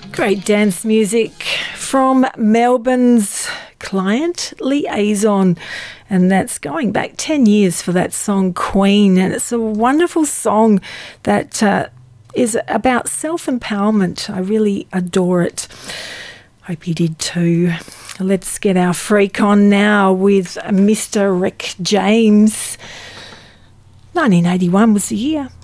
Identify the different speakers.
Speaker 1: Great dance music from Melbourne's Client Liaison, and that's going back 10 years for that song Queen, and it's a wonderful song that is about self-empowerment. I really adore it. Hope you did too. Let's get our freak on now with Mr. Rick James. 1981 was the year.